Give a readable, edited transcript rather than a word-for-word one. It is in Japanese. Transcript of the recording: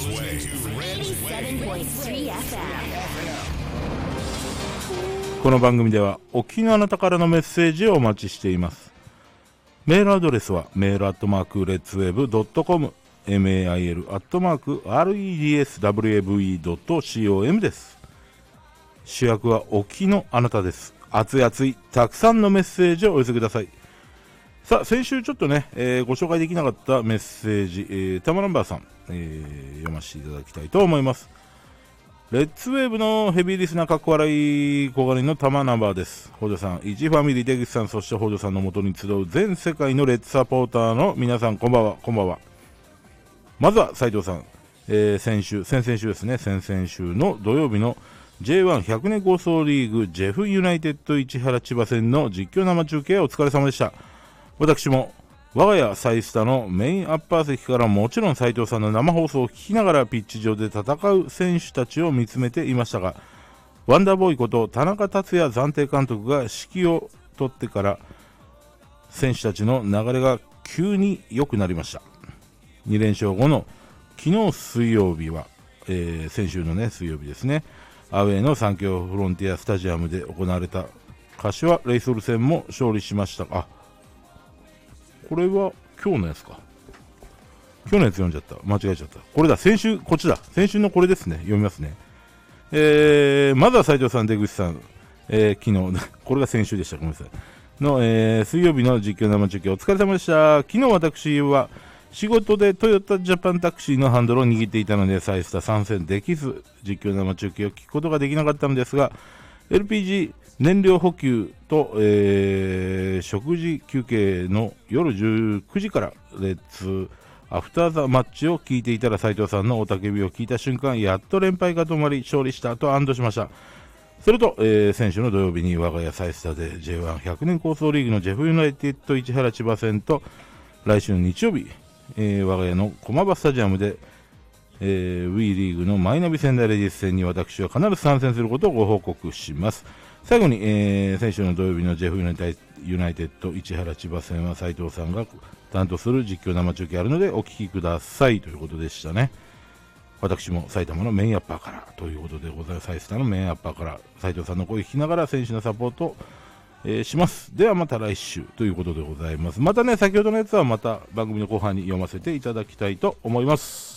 87.3 FM。 この番組ではお聞きのあなたからのメッセージをお待ちしています。メールアドレスはメール@redswave.com mail@redswave.com です。主役はお聞きのあなたです。熱い熱いたくさんのメッセージをお寄せください。さあ、先週ちょっとね、ご紹介できなかったメッセージ、タマナンバーさん、読ませていただきたいと思います。レッツウェーブのヘビーリスナーかっこ笑い小金のタマナンバーです。ホジョさん、一ファミリー出口さん、そしてホジョさんの元に集う全世界のレッツサポーターの皆さん、こんばんは、こんばんは。まずは斉藤さん、先々週ですね、先々週の土曜日の J1100 年構想リーグジェフユナイテッド市原千葉戦の実況生中継お疲れ様でした。私も我が家サイスタのメインアッパー席からもちろん斉藤さんの生放送を聞きながらピッチ上で戦う選手たちを見つめていましたが、ワンダーボーイこと田中達也暫定監督が指揮を取ってから選手たちの流れが急に良くなりました。2連勝後の昨日水曜日は、先週のね水曜日ですね、アウェーの三峡フロンティアスタジアムで行われた柏レイソル戦も勝利しました。あ、これは今日のやつか。今日のやつ読んじゃった。間違えちゃった。これだ。先週、こっちだ。先週のこれですね。読みますね。まずは斉藤さん、出口さん、昨日、これが先週でした。ごめんなさい。の、水曜日の実況生中継お疲れ様でした。昨日私は仕事でトヨタジャパンタクシーのハンドルを握っていたので、サイスタ参戦できず、実況生中継を聞くことができなかったのですが、LPG燃料補給と、食事休憩の夜19時からレッツアフターザマッチを聞いていたら、斉藤さんの雄たけびを聞いた瞬間、やっと連敗が止まり勝利したと安堵しました。それと、先週の土曜日に我が家サイスタで J1100 年構想リーグのジェフユナイテッド市原千葉戦と、来週の日曜日、我が家の駒場スタジアムでWE リーグのマイナビ仙台レディース戦に私は必ず参戦することをご報告します。最後に、先週の土曜日のジェフユナイテッド市原千葉戦は斉藤さんが担当する実況生中継あるのでお聞きくださいということでしたね。私も埼玉のメインアッパーからということでございます。サイスタのメインアッパーから斉藤さんの声を聞きながら選手のサポートをします。ではまた来週ということでございます。またね、先ほどのやつはまた番組の後半に読ませていただきたいと思います。